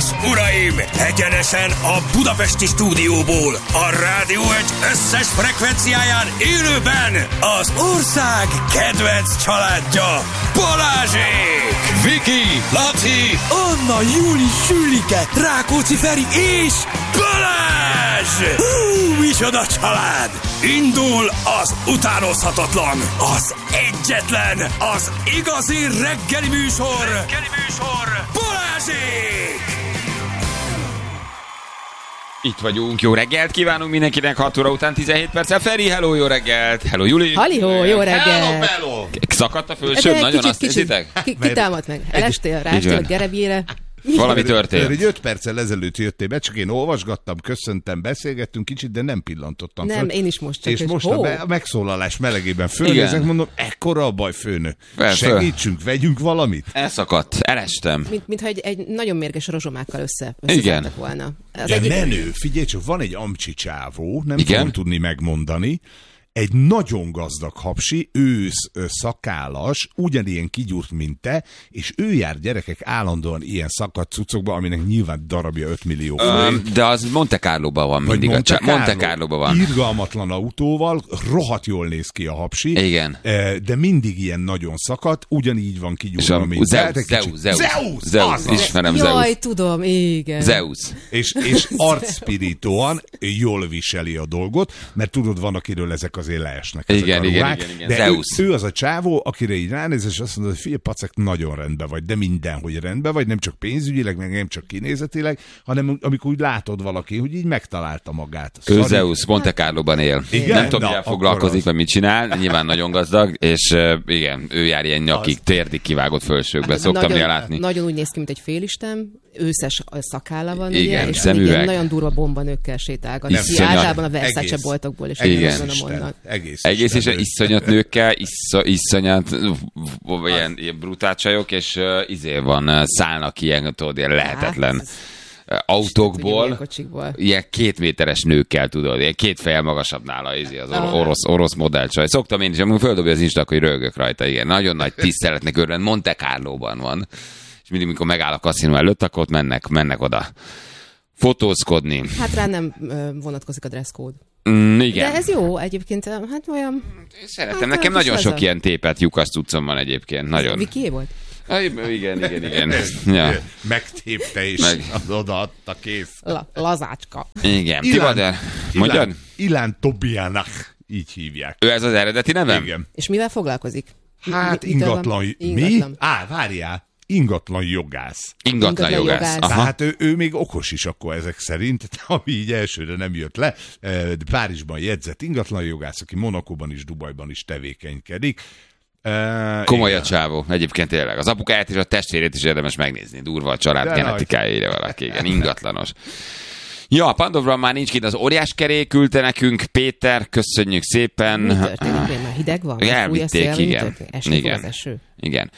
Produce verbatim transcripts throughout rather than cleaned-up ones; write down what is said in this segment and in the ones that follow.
és uraim, egyenesen a budapesti stúdióból, a Rádió egy összes frekvenciáján élőben az ország kedvenc családja, Balázsék! Viki, Laci, Anna, Júli, Sülike, Rákóczi Feri és Balázs! Hú, micsoda család! Indul az utánozhatatlan, az egyetlen, az igazi reggeli műsor, reggeli műsor, Balázsék! itt vagyunk, jó reggelt kívánunk mindenkinek, hat óra után tizenhét perccel. Feri, hello, jó reggelt, hello Juli. Halihó, jó reggelt. Hello, hello. Szakadt a fölsőbb, nagyon kicsit, azt kicsit, érzitek? ki, kitámadt meg, elestél, rástél a gerebjére. Valami történt. Egy öt perccel ezelőtt jöttél be, csak én olvasgattam, köszöntem, beszélgettünk kicsit, de nem pillantottam Nem, föl. én is most csak. És most a, be, a megszólalás melegében fölnézek, mondom, ekkora a baj, főnök. Fel, Segítsünk, föl. Vegyünk valamit. Elszakadt, elestem. Mint, mintha egy, egy nagyon mérges rozsomákkal össze, Igen. volna. Az De egyik... menő, figyelj csak, van egy amcsi csávó, nem Igen? fogom tudni megmondani, egy nagyon gazdag hapsi, ősz, szakállas, ugyanilyen kigyúrt, mint te, és ő jár gyerekek állandóan ilyen szakadt cuccokba, aminek nyilván darabja öt millió forint. De az Monte Carlo-ban van mindig. Monte, a csá... Monte Carlo-ban van. Irgalmatlan autóval, rohadt jól néz ki a hapsi. Igen. De mindig ilyen nagyon szakadt, ugyanígy van kigyúrva, És a mint Zeus, te, Zeus, kicsit- Zeus, Zeus, Zeus, azaz. ismerem Jaj, Zeus. tudom, igen. Zeus. És, és arcspirituan jól viseli a dolgot, mert tudod, van, akiről ezek azért leesnek. Ezek Igen, a igen, ruhák, igen, igen. De Zeus. ő, ő az a csávó, akire így ránéz, és azt mondod, hogy figyelj, pacek, nagyon rendben vagy, de mindenhogy rendben vagy, nem csak pénzügyileg, meg nem csak kinézetileg, hanem amikor úgy látod valaki, hogy így megtalálta magát. Ő Szari- Zeus, Monte Carlo-ban él. Igen? Nem tudom, Na, mivel akkor foglalkozik, az. vagy mit csinál, nyilván nagyon gazdag, és uh, igen, ő jár ilyen nyakig, térdig kivágott fölsőkbe, szoktam nagyon, néha látni. Nagyon úgy néz ki, mint egy félistem, őszes szakálla van, Igen, ugye, és szemüveg. ilyen nagyon durva bombanőkkel sétálgat. Nem, Ki iszonyat. általában a Versace Egész. boltokból, és Igen. igen. Egész azon a Isten, mondat. egész, Egész és Isten. iszonyat nőkkel, iszonyat, iszonyat ilyen, ilyen brutál csajok, és uh, izé van, uh, szállnak ilyen, tudod, ilyen lehetetlen Hát, uh, autókból, Ilyen kocsikból. ilyen két méteres nőkkel, tudod, ilyen két fejjel magasabb nála izé, az or- Ah. orosz, orosz modellcsaj. Szoktam én is, amikor földobja az Insta, hogy röhögök rajta, igen. Nagyon nagy tiszteletnek örülnek, Monte Carlo-ban van. És mindig, mikor megáll a kaszinó előtt, akkor ott mennek, mennek oda fotózkodni. Hát rá nem ö, vonatkozik a dresscode. Mm, igen. De ez jó egyébként, hát olyan... Szeretem, Hát, nekem hát nagyon is sok ez a- ilyen tépet lyukas cuccom van egyébként. Nagyon. Vikié volt? Ah, igen, igen, igen. Ja. Megtépte és Meg. az odaadta, kész. La, lazácska. Igen. Ilán- Tivader, mondjad? Ilán, Ilán Tobiának, így hívják. Ő ez az eredeti nevem? Igen. És mivel foglalkozik? Hát Mi- mitől van- ingatlan, mi? Ingatlan. Á, várjál, ingatlan jogász. Ingatlan Ingatlan jogász. jogász. Aha. Tehát ő, ő még okos is akkor ezek szerint, ami így elsőre nem jött le. Eh, Párizsban jegyzett ingatlan jogász, aki Monakóban is, Dubajban is tevékenykedik. Uh, Komoly a csávó, egyébként tényleg. Az apukáját és a testvérét is érdemes megnézni. Durva a család De genetikája, írja valaki. Igen, ingatlanos. Ja, Pandovran már nincs kint, az óriás kerék küldte nekünk. Péter, köszönjük szépen. Mi történik? Még már hideg van? Vagy fúj a Elvitték, szél, mi igen. történik? Esni fog Igen. az eső? Igen.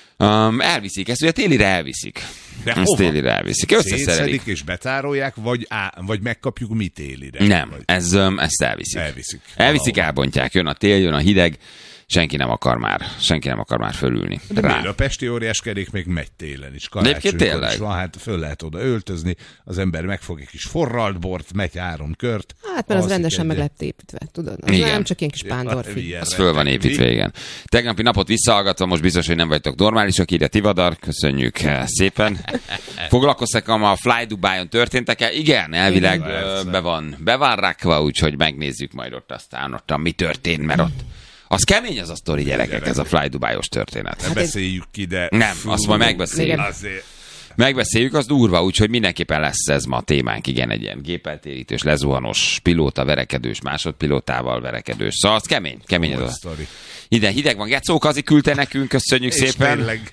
Um, elviszik, ezt ugye télire elviszik. De Ezt hova? télire elviszik. Összeszerelik. Szétszedik és betárolják, vagy, á, vagy megkapjuk mi télire? Nem, Vagy ez, um, ezt elviszik. elviszik. Elviszik, Valahol. elbontják. Jön a tél, jön a hideg. Senki nem akar már, senki nem akar már fölülni. De Rá. miért? A pesti óriáskerék még megy télen is. egyébként Karácsonykor tényleg. is van, hát föl lehet oda öltözni, az ember megfog egy kis forralt bort, megy három kört. Hát, mert az alszik rendesen meg egyet. lett építve, tudod? Az Igen. nem csak ilyen kis pándorfi. Ilyen Az föl van reggeli. építve, igen. Tegnapi napot visszahallgatva, most biztos, hogy nem vagytok normálisak, írja Tivadar, köszönjük eh, szépen. Foglalkoztak a Fly Dubai-on történtek-e? Igen, elvileg Igen, ö, persze. be van, be van rakva, úgyhogy megnézzük majd ott aztán ott, mi történt, mert ott az kemény az a sztori, gyerekek, ez a Fly Dubai-os történet. Ne beszéljük ki, de... Nem, azt majd megbeszéljük. Igen. Azért... Megbeszéljük, az durva, úgyhogy mindenképpen lesz ez ma a témánk, igen, egy ilyen gépeltérítős, lezuhanós, pilóta verekedős, másodpilótával verekedős. Szóval az kemény, kemény ez a... sztori. Ide hideg van, Gecó Kazi küldte nekünk, köszönjük És szépen. tényleg...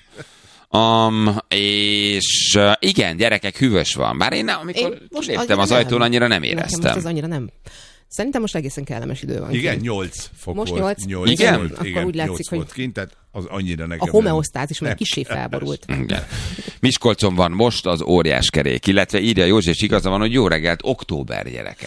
Um, és uh, igen, gyerekek, hűvös van. Bár én nem, amikor Én most léptem annyira az ajtón, nem. annyira nem Nekem éreztem. most az annyira nem. Szerintem most egészen kellemes idő van. Igen, kint. nyolc fok Most volt. nyolc? nyolc Igen? volt, Akkor igen, úgy látszik, nyolc hogy- volt kint, tehát az annyira nekem A homeosztázis már nem- kissé felborult. Igen. Miskolcon van most az óriás kerék, illetve írja József, és igaza van, hogy jó reggelt, október, gyerekek.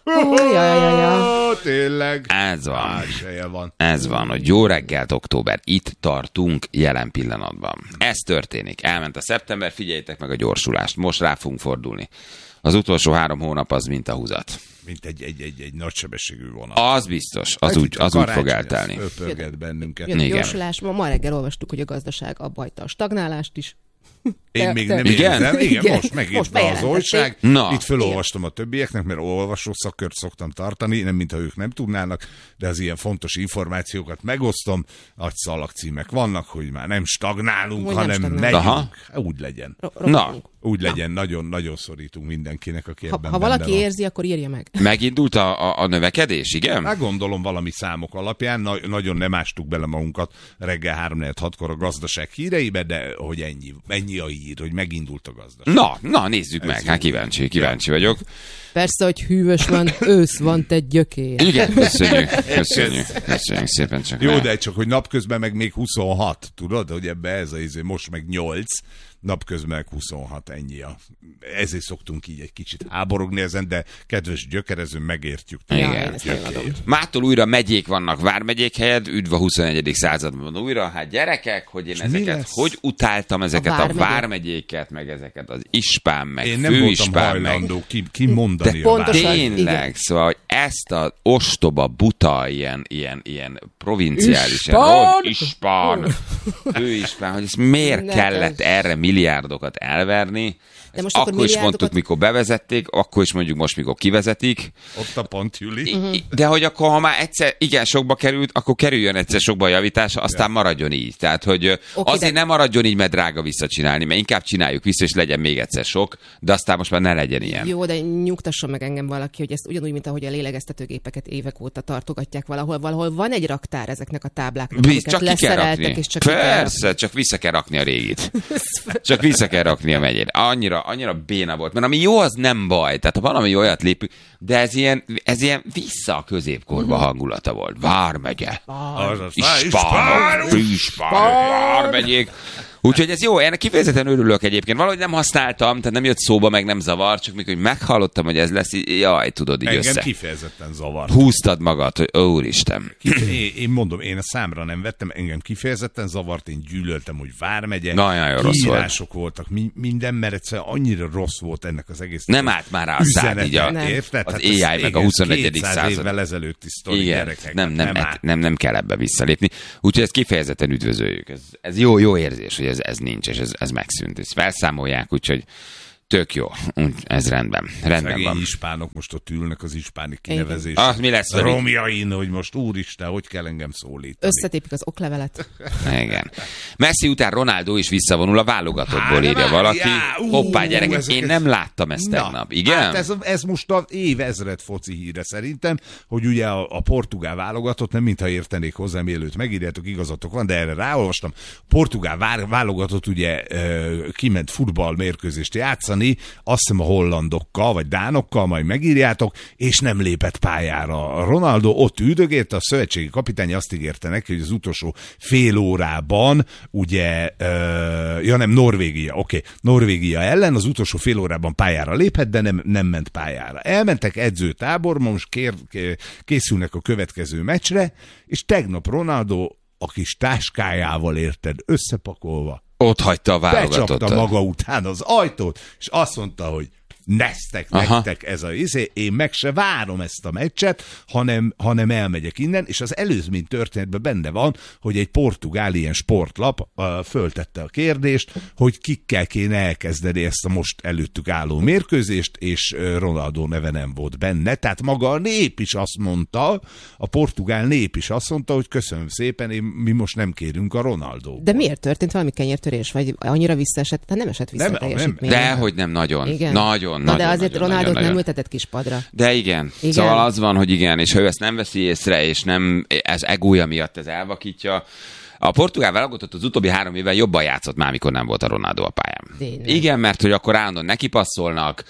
Oh, ja, ja, ja. Tényleg. Ez van. Álseje van. Ez van, hogy jó reggelt, október. Itt tartunk jelen pillanatban. Ez történik. Elment a szeptember, figyeljétek meg a gyorsulást. Most rá fogunk fordulni. Az utolsó három hónap az mint a húzat. Mint egy, egy, egy, egy nagysebességű vonat. Az biztos, az úgy, az úgy fog eltelni. Fölpörget bennünket. Jön a Igen. gyorsulás. Ma, ma reggel olvastuk, hogy a gazdaság abba hagyta a stagnálást is. Én Te- még te- nem Igen? érzem. Igen, Igen. most megint Most be az bejelentették. újság. Na. Itt felolvastam a többieknek, mert olvasó szakkört szoktam tartani, nem mintha ők nem tudnának, de az ilyen fontos információkat megosztom. Nagy szalagcímek vannak, hogy már nem stagnálunk, Hogy nem hanem stagnálunk. megyünk. Aha. Úgy legyen. Ro- Na. rohanunk. Úgy legyen, nagyon-nagyon szorítunk mindenkinek, aki Ha, ebben ha benne valaki van. érzi, akkor írja meg. Megindult a, a, a növekedés, igen? Hát gondolom valami számok alapján, na, nagyon nem ástuk bele magunkat reggel három hatkor a gazdaság híreibe, de hogy ennyi, ennyi a hír, hogy megindult a gazdaság. Na, na, nézzük meg. Hát kíváncsi, kíváncsi vagyok. Persze, hogy hűvös van, ősz van, te gyökér. Igen, köszönjük, köszönjük, köszönjük szépen csak. Jó, ne. de csak, hogy napközben meg még huszonhat, tudod, hogy ebbe ez a izé, most meg nyolc, napközben meg huszonhat, ennyi a... Ezért szoktunk így egy kicsit háborogni ezen, de kedves gyökerező, megértjük. Igen. Ja, én ezt elmondom. Mától újra megyék vannak vármegyék helyett, üdv a huszonegyedik században újra. Hát gyerekek, hogy én mi ezeket, lesz? hogy utáltam ezeket a, vármegyék? vármegyéket, meg ezeket az ispán, meg Én nem voltam főispán, meg... hajlandó ki, ki mondani De a pontosan- választ. tényleg, igen. szóval, hogy ezt a ostoba, buta, ilyen, ilyen, ilyen provinciális, ilyen Ispán! rossz ispán, főispán, hogy ezt miért Ne, kellett ez- erre milliárdokat elverni. Ezt most akkor akkor is milliárdokat- mondtuk, mikor bevezették, akkor is mondjuk most, mikor kivezetik. Ott a pont, Juli. Mhm. I- De hogy akkor, ha már egyszer igen sokba került, akkor kerüljön egyszer sokba a javítása, aztán maradjon így. Tehát, hogy ö, Oké, azért de- nem maradjon így, mert drága visszacsinálni, mert inkább csináljuk vissza, és legyen még egyszer sok, de aztán most már ne legyen ilyen. Jó, de nyugtasson meg engem valaki, hogy ezt ugyanúgy, mint ahogy a lélegeztetőgépeket évek óta tartogatják valahol. Valahol van egy raktár ezeknek a tábláknak, Bizt, amiket csak ki kell leszereltek, rakni. és csak ki kell Persze, csak vissza kell rakni a régit. Csak vissza kell rakni a megyét. Annyira, annyira béna volt. Mert ami jó, az nem baj. Tehát ha valami olyat lépünk, de ez ilyen, ez ilyen vissza a középkorba hangulata volt. Vármegye. Azaz, Ispánok, főispánok, vármegyék. Úgyhogy ez jó, ennek kifejezetten örülök egyébként. Valahogy nem használtam, tehát nem jött szóba, meg nem zavar, csak mikor meghallottam, hogy ez lesz, így- jaj, tudod, így Engem össze. kifejezetten zavar. Húztad magad, hogy ó, úristen. Én, én mondom, én a számra nem vettem, engem kifejezetten zavart, én gyűlöltem, hogy Vármegye. Nagyon rossz volt. Kiírások voltak, mi, minden, mert egyszerűen annyira rossz volt ennek az egész. Nem állt már rá a szád, így a, Nem. érted? az Hát á i ez- meg a igen, huszonegyedik kétszáz század. évvel ezelőtti sztori, Igen, gyerekek. nem, nem, nem, nem, áll. nem, nem kell ebbe visszalépni. Úgyhogy ezt kifejezetten üdvözöljük. Ez, ez jó, jó érzés, hogy ez, ez nincs, és ez, ez megszűnt. Ezt felszámolják, úgyhogy tök jó. Úgy, ez rendben. Rendben Szegény van. ispánok most ott ülnek az ispáni kinevezés. Ah, mi lesz velük? Romjain, hogy most úristen, hogy kell engem szólítani. Összetépik az oklevelet. Igen. Messi után Ronaldo is visszavonul a válogatottból, Hát, írja várjál, valaki. ú, Hoppá, gyerekek, ezek- én nem láttam ezt Na, tegnap. Igen? Hát ez, ez most az évezred foci híre szerintem, hogy ugye a, a portugál válogatott, nem mintha értenék hozzá, mielőtt megírjátok, igazatok van, de erre ráolvastam. Portugál vá- válogatott ugye ö, kiment futballmérkőzést játszani, azt hiszem a hollandokkal, vagy dánokkal, majd megírjátok, és nem lépett pályára. A Ronaldo ott üldögélt, a szövetségi kapitány azt ígérte neki, hogy az utolsó fél órában, ugye, ö, ja nem, Norvégia, oké, okay, Norvégia ellen az utolsó fél órában pályára léphet, de nem, nem ment pályára. Elmentek edzőtáborba, most kér, készülnek a következő meccsre, és tegnap Ronaldo a kis táskájával, érted, összepakolva, Ott hagyta a becsapta válogatottat. maga után az ajtót, és azt mondta, hogy neztek Aha. nektek ez a izé, én meg se várom ezt a meccset, hanem, hanem elmegyek innen, és az előzmény történetben benne van, hogy egy portugál ilyen sportlap uh, föltette a kérdést, hogy kikkel kéne elkezdeni ezt a most előttük álló mérkőzést, és uh, Ronaldo neve nem volt benne, tehát maga a nép is azt mondta, a portugál nép is azt mondta, hogy köszönöm szépen, én, mi most nem kérünk a Ronaldo. De miért történt valami kenyértörés? Vagy annyira visszaesett? Hát nem esett vissza Nem, a teljesítmény. De hogy nem, nagyon. Igen. Nagyon, Na, nagyon, de azért nagyon, Ronaldot nagyon, nem nagyon. ültetett kispadra. De igen. Igen. Szóval az van, hogy igen, és ha ő ezt nem veszi észre, és nem, ez egója miatt ez elvakítja. A portugál válogatott az utóbbi három évben jobban játszott már, mikor nem volt a Ronaldo a pályán. Tényleg. Igen, mert hogy akkor állandóan neki passzolnak,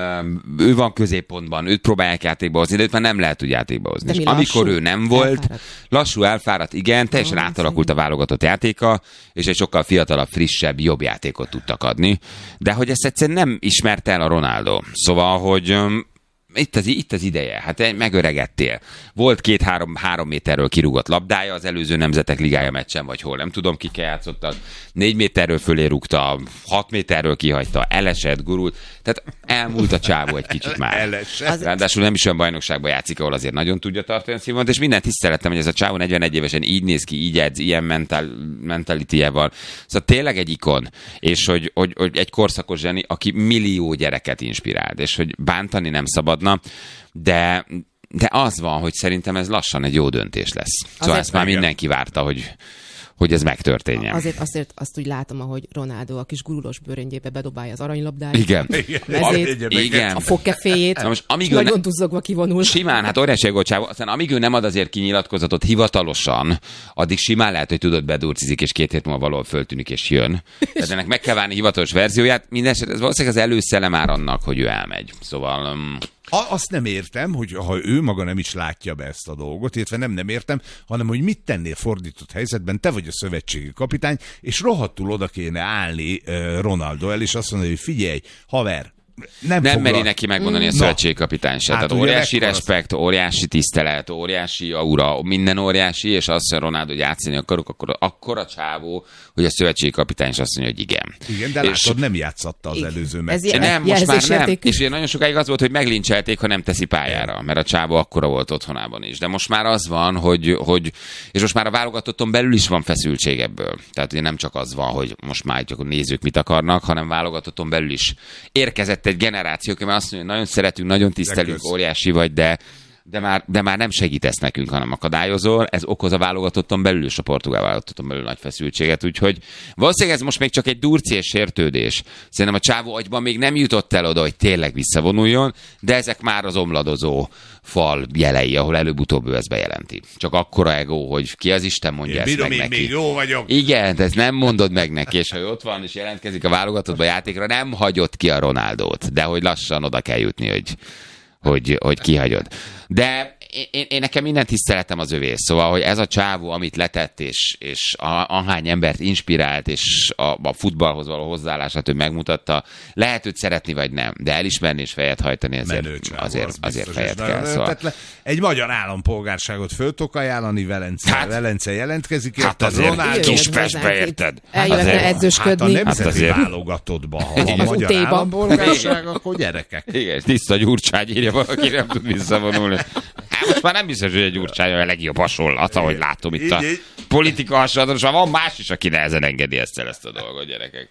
ő van középpontban, őt próbálják játékba hozni, de őt már nem lehet úgy játékba hozni. De És mi amikor lassú? ő nem volt, Elfáradt. lassú, elfáradt, igen, teljesen Ah, átalakult a válogatott játéka, és egy sokkal fiatalabb, frissebb, jobb játékot tudtak adni. De hogy ezt egyszerűen nem ismerte el a Ronaldo. Szóval, hogy öm, Itt az, itt az ideje, hát megöregedtél. Volt két-három három méterről kirúgott labdája az előző Nemzetek Ligája meccsen, vagy hol, nem tudom, kikkel játszottak. Négy méterről fölé rúgta, hat méterről kihagyta, elesett, gurult. Tehát elmúlt a csávó egy kicsit már. Elesett. Ráadásul nem is olyan bajnokságban játszik, ahol azért nagyon tudja tartani a színvonalat, és mindent tisztelettem, hogy ez a csávó negyvenegy évesen így néz ki, így edz, ilyen mental, mentalityjával. Szóval tényleg egy ikon, és hogy, hogy, hogy egy korszakos zseni, aki millió gyereket inspirált, és hogy bántani nem szabadna, de, de az van, hogy szerintem ez lassan egy jó döntés lesz. Szóval azért ezt már mindenki várta, hogy, hogy ez megtörténjen. Azért, azért azt úgy látom, ahogy Ronaldo a kis gurulós bőröngyébe bedobálja az aranylabdát. Igen. A mezét, Igen. a fogkeféjét, most, amíg nagyon ne... duzzogva kivonul. Simán, hát óriási golcsávó. Aztán amíg ő nem ad azért kinyilatkozatot hivatalosan, addig simán lehet, hogy tudod, bedurcizik, és két hét múlva valahol föltűnik, és jön. Tehát ennek meg kell várni hivatalos verzióját. Mindenesetre ez valószínűleg az előszele már annak, hogy ő elmegy. Szóval... Um... A, azt nem értem, hogy ha ő maga nem is látja be ezt a dolgot, illetve nem nem értem, hanem hogy mit tennél fordított helyzetben, te vagy a szövetségi kapitány, és rohadtul oda kéne állni uh, Ronaldo el, és azt mondani, hogy figyelj, haver, nem, nem foglal... meri neki megmondani mm. a szövetségkapitány se. Hát tehát óriási respekt, az... óriási tisztelet, óriási aura, minden óriási, és azt mondja Ronaldo, hogy játszani akarok, akkor, akkor a csávó, hogy a szövetségkapitány is azt mondja, hogy igen. Igen, de és... látod, nem játszatta az előző meccsen. Nem, most már nem. És ugye nagyon sokáig az volt, hogy meglincselték, ha nem teszi pályára, mert a csávó akkora volt otthonában is. De most már az van, hogy, hogy és most már a válogatotton belül is van feszültség ebből. Tehát ugye nem csak az van, hogy most már csak a nézők mit akarnak, hanem válogatotton belül is érkezett egy generáció, aki már azt mondja, hogy nagyon szeretünk, nagyon tisztelünk, óriási vagy, de, de, már, de már nem segítesz nekünk, hanem akadályozol. Ez okoz a válogatotton belül is, a portugál válogatotton belül nagy feszültséget, úgyhogy valószínűleg ez most még csak egy durci és sértődés. Szerintem a csávó agyban még nem jutott el oda, hogy tényleg visszavonuljon, de ezek már az omladozó fal jelei, ahol előbb-utóbb ő ezt bejelenti. Csak akkora ego, hogy ki az Isten mondja én ezt bírom, meg én neki. Még jó vagyok. Igen, de ezt nem mondod meg neki, és ha ott van és jelentkezik a válogatottba játékra, nem hagyod ki a Ronaldót, de hogy lassan oda kell jutni, hogy, hogy, hogy kihagyod. De én, én nekem minden tiszteletem az övé, szóval, hogy ez a csávó, amit letett, és, és ahány embert inspirált, és a, a futballhoz való hozzáállását ő megmutatta, lehet őt szeretni, vagy nem, de elismerni és fejet hajtani azért, csávó, azért, az azért fejet kell. Szóval. Egy magyar állampolgárságot föl tudok ajánlani, Velence, hát, Velence jelentkezik. Hát azért Ronaldo, Kispestbe érted. Eljöhetne edzősködni. Hát a nemzeti hát válogatottba, ha van magyar állampolgárság, akkor gyerekek. Igen, tiszta Gyurcsány írja valaki, nem tud visszavonulni. Hát most már nem biztos, hogy a Gyurcsány a legjobb hasonlat, ahogy látom itt a politika hasonlatot, és van más is, aki nehezen engedi ezt el, ezt a dolgot, gyerekek.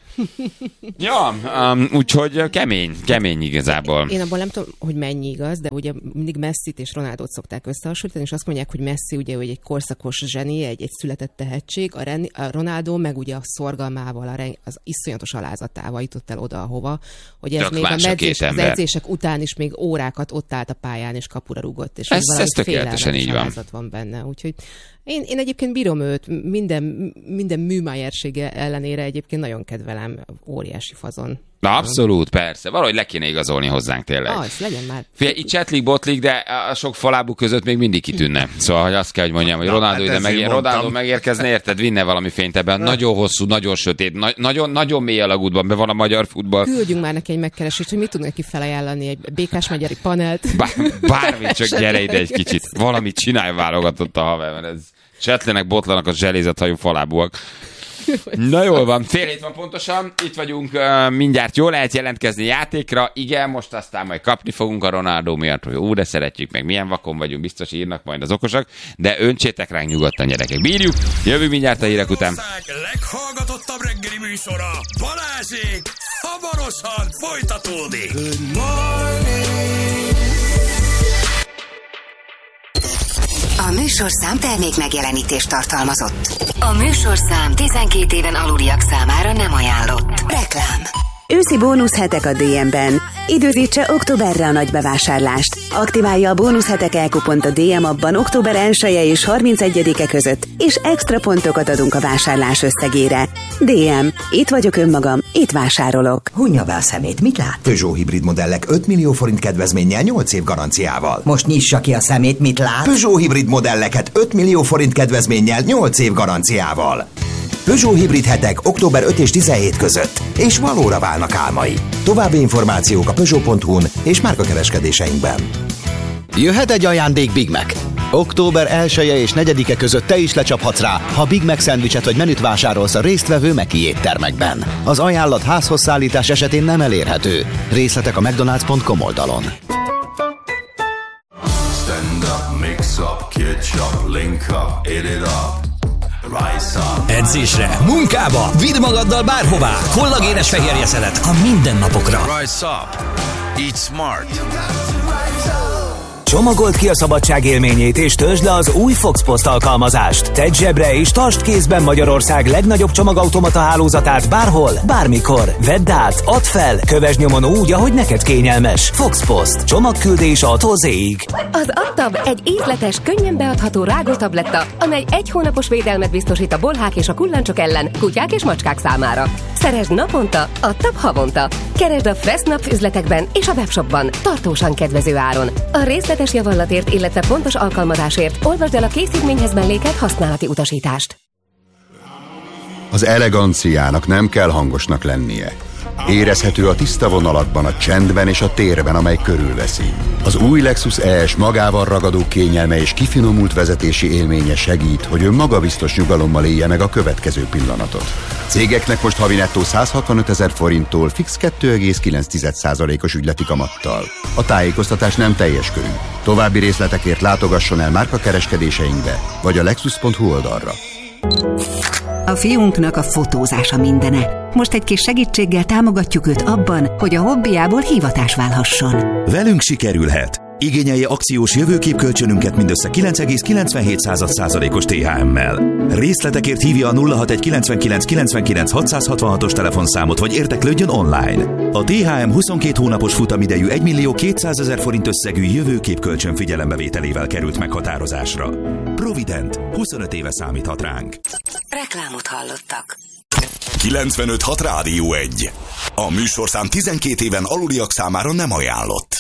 Ja, um, úgyhogy kemény, kemény igazából. Én abban nem tudom, hogy mennyi igaz, de ugye mindig Messit és Ronaldót szokták összehasonlítani, és azt mondják, hogy Messi ugye hogy egy korszakos zseni, egy, egy született tehetség, a, Ren, a Ronaldo meg ugye a szorgalmával, a ren, az iszonyatos alázatával jutott el oda, ahova, hogy ez Tök még a medzés, az edzések után is még órákat ott állt a pályán, és kapura rúgott, és ez, ez tökéletesen így van. van benne, úgyhogy én, én egyébként bírom őt, minden, minden műmájersége ellenére egyébként nagyon kedvelem, óriási fazon. Na, abszolút, persze. Valahogy le kéne igazolni hozzánk tényleg. Az, legyen már. Figyelj, itt csetlik, botlik, de a sok falábú között még mindig kitűnne. Szóval, hogy azt kell, hogy mondjam, hogy Ronaldo ide meg, Ronaldo megérkezne, érted, vinne valami fényt ebben. Nagyon hosszú, nagyon sötét, na, nagyon, nagyon mély alagútban be van a magyar futball. Küldjünk már neki egy megkeresést, hogy mit tudnak neki felajánlani, egy békás magyari panelt. Bár, bármit, csak gyere ide egy kicsit. Valamit csinálj, válogatott a haver, mert ez csetlenek, botlanak a zselézethajú falábúak. Na jól van, fél hét van pontosan, itt vagyunk, uh, mindjárt jól lehet jelentkezni játékra, igen, most aztán majd kapni fogunk a Ronaldo miatt, hogy ó, de szeretjük, meg milyen vakon vagyunk, biztos írnak majd az okosak, de öntsétek ránk nyugodtan, gyerekek, bírjuk, jövünk mindjárt a hírek után. Leghallgatottabb reggeli műsora, Balázsék, hamarosan folytatódik. Good morning. A műsorszám termék megjelenítést tartalmazott. A műsorszám tizenkét éven aluliak számára nem ajánlott. Reklám. Őszi bónuszhetek a dé em-ben. Időzítse októberre a nagy bevásárlást. Aktiválja a bónuszhetek elkupont a dé em abban október elseje és harmincegyedike között, és extra pontokat adunk a vásárlás összegére. dé em. Itt vagyok önmagam, itt vásárolok. Hunja be a szemét, mit lát? Peugeot hibrid modellek öt millió forint kedvezménnyel nyolc év garanciával. Most nyissa ki a szemét, mit lát? Peugeot hibrid modelleket öt millió forint kedvezménnyel nyolc év garanciával. Peugeot hibrid hetek október ötödike és tizenhetedike között, és valóra válnak álmai. További információk a Peugeot pont hu-n és márkakereskedéseinkben. Jöhet egy ajándék Big Mac. október elseje és negyedike között te is lecsaphatsz rá, ha Big Mac szendvicset vagy menüt vásárolsz a résztvevő Meki éttermekben. Az ajánlat házhoz szállítás esetén nem elérhető. Részletek a mcdonalds pont com oldalon. Stand up, mix up, catch up, link up, eat it up. Edzésre, munkába, vidd magaddal bárhová. Kollagénes fehérjeszelet a mindennapokra. Rise up, eat smart. Csomagold ki a szabadság élményét és töltsd le az új Fox Post alkalmazást. Tedd zsebre és tartsd kézben Magyarország legnagyobb csomagautomata hálózatát bárhol, bármikor. Vedd át, add fel, kövesd nyomon úgy, ahogy neked kényelmes. Fox Post. Csomagküldés A-tól Z-ig. Az Adtab egy ízletes, könnyen beadható rágótabletta, amely egy hónapos védelmet biztosít a bolhák és a kullancsok ellen, kutyák és macskák számára. Szeresd naponta, Adtab havonta. Keresd a Fressnapf üzletekben és a webshopban, tartósan kedvező áron. A részletes javallatért, illetve pontos alkalmazásért olvasd el a készítményhez mellékelt használati utasítást. Az eleganciának nem kell hangosnak lennie. Érezhető a tiszta vonalakban, a csendben és a térben, amely körülveszi. Az új Lexus E S magával ragadó kényelme és kifinomult vezetési élménye segít, hogy ön magabiztos nyugalommal élje meg a következő pillanatot. Cégeknek most havi nettó száz hatvanötezer forinttól fix kettő egész kilenc százalékos ügyleti kamattal. A tájékoztatás nem teljes körű. További részletekért látogasson el márkakereskedéseinkbe, vagy a lexus pont hu oldalra. A fiunknak a fotózása mindene. Most egy kis segítséggel támogatjuk őt abban, hogy a hobbiából hivatás válhasson. Velünk sikerülhet. Igényelje akciós jövőképkölcsönünket mindössze kilenc egész kilencvenhét százalékos té há em-mel. Részletekért hívja a nulla hat egy kilencvenkilenc kilencvenkilenc hatszázhatvanhatos telefonszámot, vagy érteklődjön online. A té há em huszonkét hónapos futamidejű egymillió kétszázezer forint összegű jövőképkölcsön figyelembevételével került meghatározásra. Provident, huszonöt éve számíthat ránk. Reklámot hallottak. kilencvenöt hat Rádió egy. A műsorszám tizenkét éven aluliak számára nem ajánlott.